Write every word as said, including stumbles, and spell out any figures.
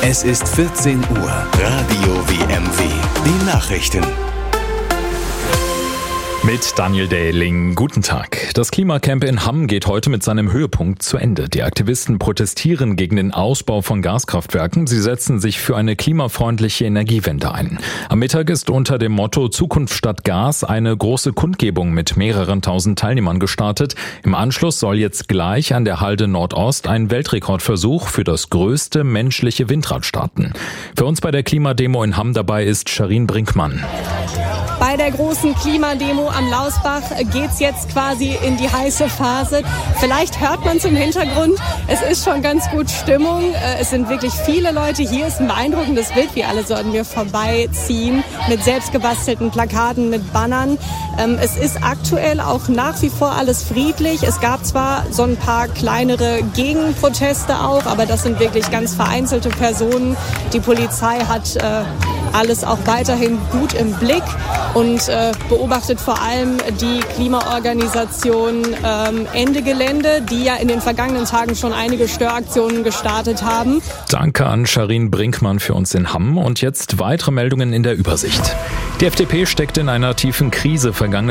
Es ist vierzehn Uhr. Radio W M W. Die Nachrichten. Mit Daniel Dehling. Guten Tag. Das Klimacamp in Hamm geht heute mit seinem Höhepunkt zu Ende. Die Aktivisten protestieren gegen den Ausbau von Gaskraftwerken. Sie setzen sich für eine klimafreundliche Energiewende ein. Am Mittag ist unter dem Motto Zukunft statt Gas eine große Kundgebung mit mehreren tausend Teilnehmern gestartet. Im Anschluss soll jetzt gleich an der Halde Nordost ein Weltrekordversuch für das größte menschliche Windrad starten. Für uns bei der Klimademo in Hamm dabei ist Sharin Brinkmann. Bei der großen Klimademo am Lausbach geht's jetzt quasi in die heiße Phase. Vielleicht hört man es im Hintergrund. Es ist schon ganz gut Stimmung. Es sind wirklich viele Leute hier. Es ist ein beeindruckendes Bild, wie alle so an mir vorbeiziehen. Mit selbstgebastelten Plakaten, mit Bannern. Es ist aktuell auch nach wie vor alles friedlich. Es gab zwar so ein paar kleinere Gegenproteste auch, aber das sind wirklich ganz vereinzelte Personen. Die Polizei hat äh, alles auch weiterhin gut im Blick und äh, beobachtet vor allem die Klimaorganisation ähm, Ende Gelände, die ja in den vergangenen Tagen schon einige Störaktionen gestartet haben. Danke an Sharin Brinkmann für uns in Hamm und jetzt weitere Meldungen in der Übersicht. Die F D P steckt in einer tiefen Krise. Vergangene